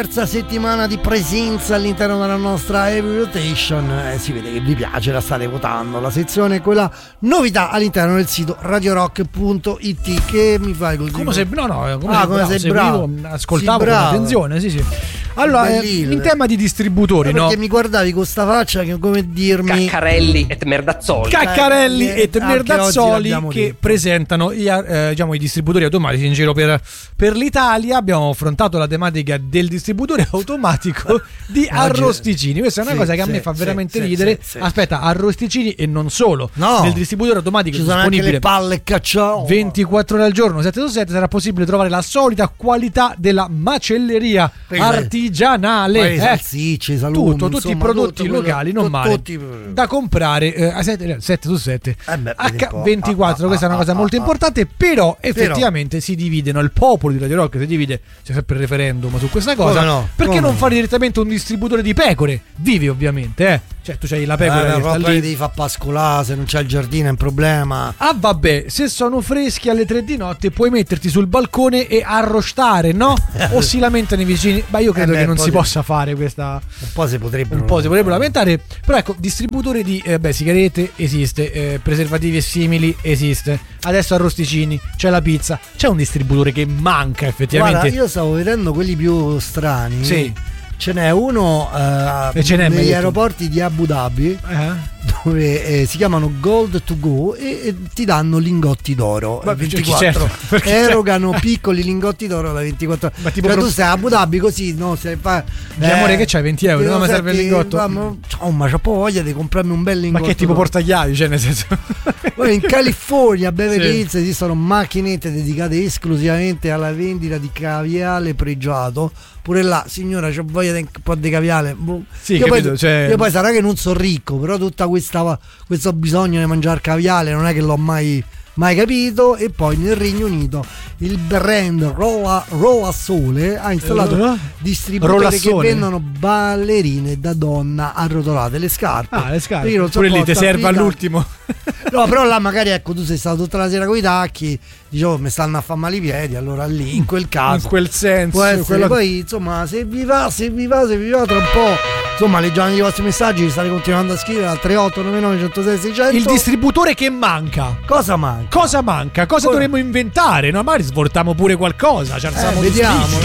Terza settimana di presenza all'interno della nostra Heavy Rotation. Si vede che vi piace, la state votando. La sezione è quella novità all'interno del sito radiorock.it. Che mi fai così? Come sei, come sei bravo. Ascoltavo con attenzione, sì. Allora, in tema di distributori, perché mi guardavi con sta faccia che come dirmi Caccarelli et Merdazzoli. Caccarelli et Merdazzoli che detto. presentano i distributori automatici in giro per l'Italia. Abbiamo affrontato la tematica del distributore automatico di Arrosticini. Questa è una cosa che a me fa veramente ridere. Aspetta, Arrosticini e non solo. No, nel distributore automatico ci sono disponibile anche le palle cacciao 24 ore al giorno, 7 su 7, sarà possibile trovare la solita qualità della macelleria artigianale, salsicce, salumi, tutti i prodotti locali, non male, da comprare a 7 su 7 H24. Questa è una cosa molto importante, però effettivamente si dividono, il popolo di Radio Rock si divide, c'è sempre il referendum su questa cosa, perché non fare direttamente un distributore di pecore vive, ovviamente, cioè tu c'hai la pecora che sta lì, devi far pascolare, se non c'è il giardino è un problema. Vabbè, se sono freschi alle 3 di notte puoi metterti sul balcone e arrostare, no? O si lamentano i vicini, ma io credo che non si possa fare questa. Un po' si potrebbero lamentare. Però ecco, distributore di sigarette esiste, preservativi e simili esiste. Adesso Arrosticini, c'è la pizza, c'è un distributore che manca effettivamente. Guarda, io stavo vedendo quelli più strani. Sì. Ce n'è uno negli aeroporti di Abu Dhabi, dove si chiamano Gold to Go e ti danno lingotti d'oro. 24 erogano piccoli lingotti d'oro da 24 ore. Ma tipo tu stai a Abu Dhabi così, no? Amore, che c'hai 20 euro? No, mi serve il lingotto. Ma c'ho voglia di comprarmi un bel lingotto. Ma che tipo portachiavi? Cioè, nel senso. Poi in California, a Beverly Hills, esistono macchinette dedicate esclusivamente alla vendita di caviale pregiato. Pure là, signora, c'ho voglia di un po' di caviale. Sì, io, capito, io poi sarà che non sono ricco, però tutta questo bisogno di mangiare caviale non è che l'ho mai capito. E poi nel Regno Unito il brand Rolla Sole ha installato distributori che vendono ballerine da donna arrotolate, le scarpe. Le scarpe pure lì ti serve all'ultimo. No, però là magari, ecco, tu sei stato tutta la sera con i tacchi, dicevo mi stanno a far male i piedi, allora lì in quel caso, in quel senso può essere. Poi insomma, se vi va tra un po', insomma, leggiamo i vostri messaggi, state continuando a scrivere al 3899 106 600. Il distributore che manca. Cosa manca? Cosa dovremmo inventare? No, magari svoltiamo pure qualcosa, ci alziamo vediamo.